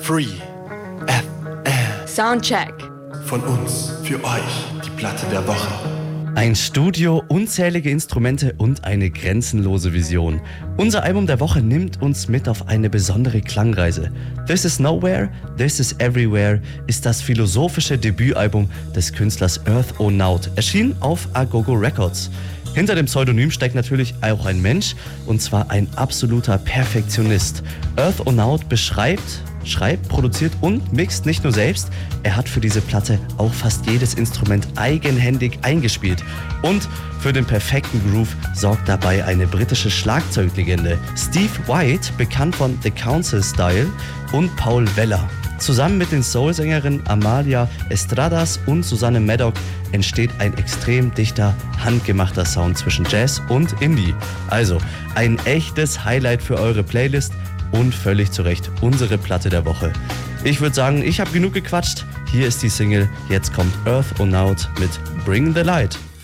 Free FM. Soundcheck. Von uns, für euch, die Platte der Woche. Ein Studio, unzählige Instrumente und eine grenzenlose Vision. Unser Album der Woche nimmt uns mit auf eine besondere Klangreise. This is Nowhere, This is Everywhere ist das philosophische Debütalbum des Künstlers Earth-O-Naut, erschienen auf Agogo Records. Hinter dem Pseudonym steckt natürlich auch ein Mensch, und zwar ein absoluter Perfektionist. Earth-O-Naut schreibt, produziert und mixt nicht nur selbst, er hat für diese Platte auch fast jedes Instrument eigenhändig eingespielt. Und für den perfekten Groove sorgt dabei eine britische Schlagzeuglegende, Steve White, bekannt von The Council Style, und Paul Weller. Zusammen mit den Soul-Sängerinnen Amalia Estradas und Susanne Maddock entsteht ein extrem dichter, handgemachter Sound zwischen Jazz und Indie. Also ein echtes Highlight für eure Playlist und völlig zu Recht unsere Platte der Woche. Ich würde sagen, ich habe genug gequatscht. Hier ist die Single, jetzt kommt Earth-O-Naut mit Bring the Light.